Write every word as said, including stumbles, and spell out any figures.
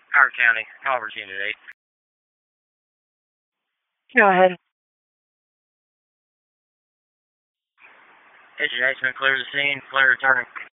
Howard County, Halbert Unit eight. Go ahead. Agent X-Men, clear the scene, clear returning.